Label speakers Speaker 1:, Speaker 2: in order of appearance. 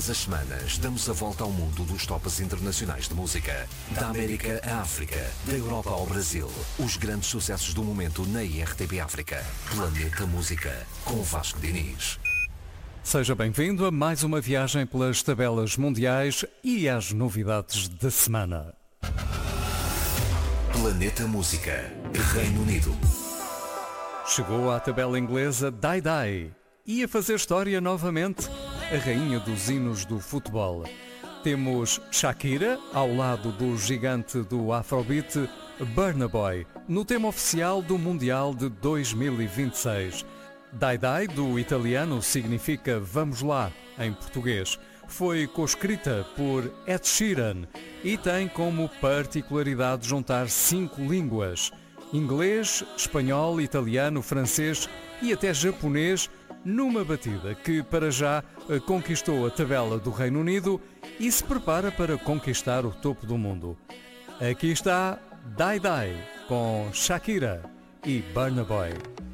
Speaker 1: Todas as semanas damos a volta ao mundo dos tops internacionais de música. Da América à África, da Europa ao Brasil. Os grandes sucessos do momento na IRTP África. Planeta Música, com Vasco Diniz.
Speaker 2: Seja bem-vindo a mais uma viagem pelas tabelas mundiais e às novidades da semana.
Speaker 1: Planeta Música, Reino Unido.
Speaker 2: Chegou à tabela inglesa Dai Dai e a fazer história novamente, a rainha dos hinos do futebol. Temos Shakira, ao lado do gigante do Afrobeat, Burna Boy, no tema oficial do Mundial de 2026. Dai Dai, do italiano, significa Vamos Lá, em português. Foi coescrita por Ed Sheeran e tem como particularidade juntar 5 línguas: inglês, espanhol, italiano, francês e até japonês, numa batida que para já conquistou a tabela do Reino Unido e se prepara para conquistar o topo do mundo. Aqui está Dai Dai com Shakira e Burna Boy.